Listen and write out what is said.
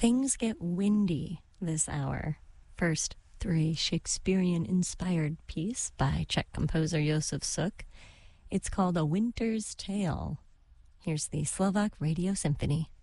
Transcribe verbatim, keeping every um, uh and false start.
Things get windy this hour. First, through a Shakespearean-inspired piece by Czech composer Josef Suk. It's called A Winter's Tale. Here's the Slovak Radio Symphony.